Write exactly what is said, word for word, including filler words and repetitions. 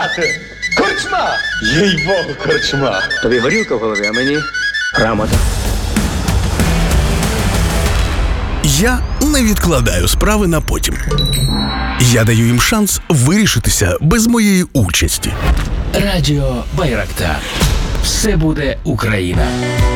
сказати? Корчма! Їй-богу, корчма! Тобі горілка в голові, а мені грамота. Я не відкладаю справи на потім. Я даю їм шанс вирішитися без моєї участі. Радіо Байрактар. Все буде Україна.